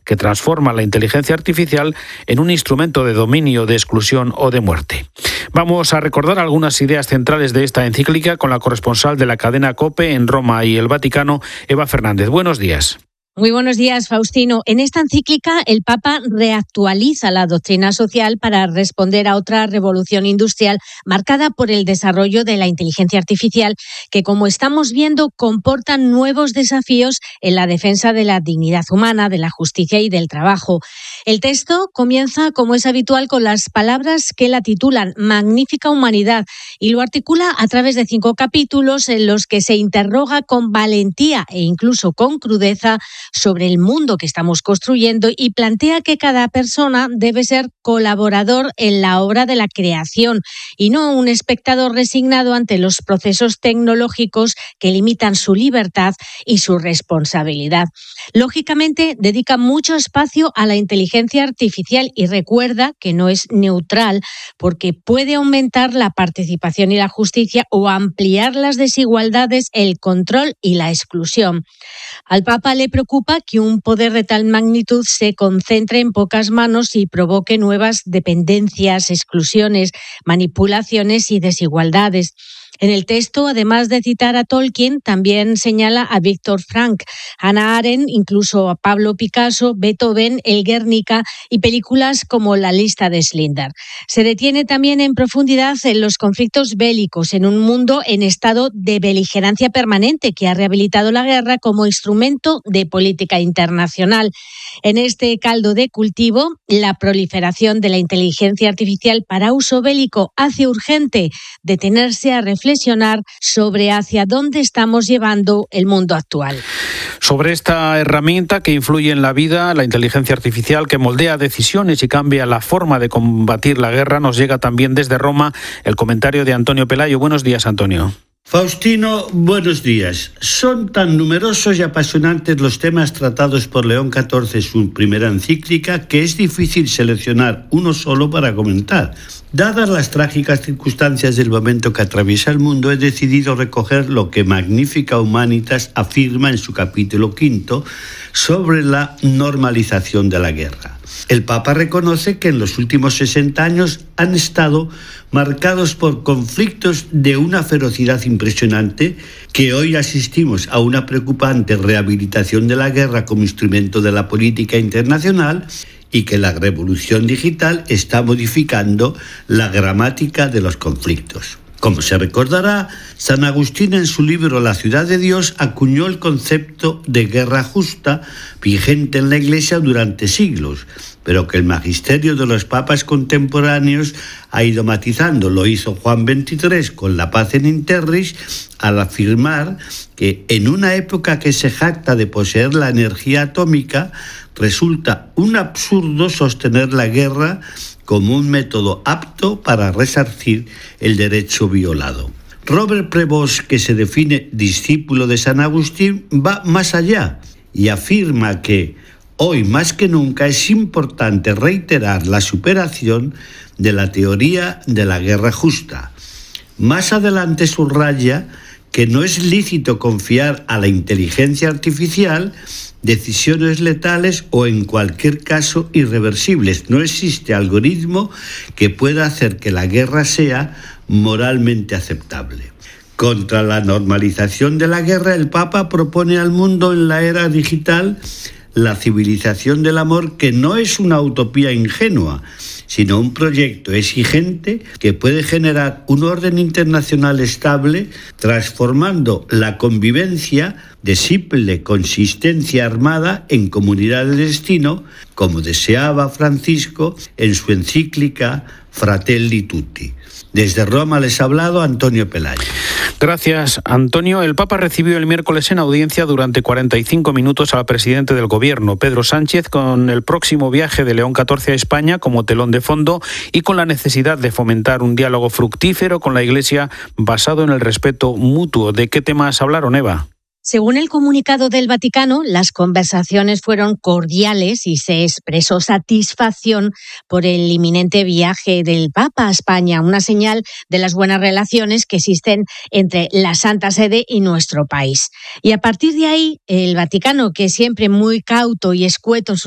que transforma la inteligencia artificial en un instrumento de dominio, de exclusión o de muerte. Vamos a recordar algunas ideas centrales de esta encíclica con la corresponsal de la cadena COPE en Roma y el Vaticano, Eva Fernández. Buenos días. Muy buenos días, Faustino. En esta encíclica, el Papa reactualiza la doctrina social para responder a otra revolución industrial marcada por el desarrollo de la inteligencia artificial, que, como estamos viendo, comporta nuevos desafíos en la defensa de la dignidad humana, de la justicia y del trabajo. El texto comienza, como es habitual, con las palabras que la titulan Magnífica Humanidad y lo articula a través de 5 capítulos en los que se interroga con valentía e incluso con crudeza sobre el mundo que estamos construyendo y plantea que cada persona debe ser colaborador en la obra de la creación y no un espectador resignado ante los procesos tecnológicos que limitan su libertad y su responsabilidad. Lógicamente, dedica mucho espacio a la inteligencia artificial y recuerda que no es neutral porque puede aumentar la participación y la justicia o ampliar las desigualdades, el control y la exclusión. Al Papa le preocupa que un poder de tal magnitud se concentre en pocas manos y provoque nuevas dependencias, exclusiones, manipulaciones y desigualdades. En el texto, además de citar a Tolkien, también señala a Viktor Frankl, Hannah Arendt, incluso a Pablo Picasso, Beethoven, el Guernica y películas como La lista de Schindler. Se detiene también en profundidad en los conflictos bélicos en un mundo en estado de beligerancia permanente que ha rehabilitado la guerra como instrumento de política internacional. En este caldo de cultivo, la proliferación de la inteligencia artificial para uso bélico hace urgente detenerse a reflexionar sobre hacia dónde estamos llevando el mundo actual. Sobre esta herramienta que influye en la vida, la inteligencia artificial que moldea decisiones y cambia la forma de combatir la guerra, nos llega también desde Roma el comentario de Antonio Pelayo. Buenos días, Antonio. Faustino, buenos días. Son tan numerosos y apasionantes los temas tratados por León XIV en su primera encíclica que es difícil seleccionar uno solo para comentar. Dadas las trágicas circunstancias del momento que atraviesa el mundo, he decidido recoger lo que Magnífica Humanitas afirma en su capítulo 5 sobre la normalización de la guerra. El Papa reconoce que en los últimos 60 años han estado marcados por conflictos de una ferocidad impresionante, que hoy asistimos a una preocupante rehabilitación de la guerra como instrumento de la política internacional y que la revolución digital está modificando la gramática de los conflictos. Como se recordará, San Agustín en su libro La ciudad de Dios acuñó el concepto de guerra justa vigente en la Iglesia durante siglos, pero que el magisterio de los papas contemporáneos ha ido matizando. Lo hizo Juan XXIII con la Pacem in Terris al afirmar que en una época que se jacta de poseer la energía atómica, resulta un absurdo sostener la guerra como un método apto para resarcir el derecho violado. Robert Prevost, que se define discípulo de San Agustín, va más allá y afirma que hoy más que nunca es importante reiterar la superación de la teoría de la guerra justa. Más adelante subraya que no es lícito confiar a la inteligencia artificial decisiones letales o, en cualquier caso, irreversibles. No existe algoritmo que pueda hacer que la guerra sea moralmente aceptable. Contra la normalización de la guerra, el Papa propone al mundo en la era digital la civilización del amor, que no es una utopía ingenua, sino un proyecto exigente que puede generar un orden internacional estable, transformando la convivencia de simple consistencia armada en comunidad de destino, como deseaba Francisco en su encíclica Fratelli Tutti. Desde Roma les ha hablado Antonio Pelayo. Gracias, Antonio. El Papa recibió el miércoles en audiencia durante 45 minutos al presidente del Gobierno, Pedro Sánchez, con el próximo viaje de León XIV a España como telón de fondo y con la necesidad de fomentar un diálogo fructífero con la Iglesia basado en el respeto mutuo. ¿De qué temas hablaron, Eva? Según el comunicado del Vaticano, las conversaciones fueron cordiales y se expresó satisfacción por el inminente viaje del Papa a España, una señal de las buenas relaciones que existen entre la Santa Sede y nuestro país. Y a partir de ahí, el Vaticano, que siempre muy cauto y escueto en sus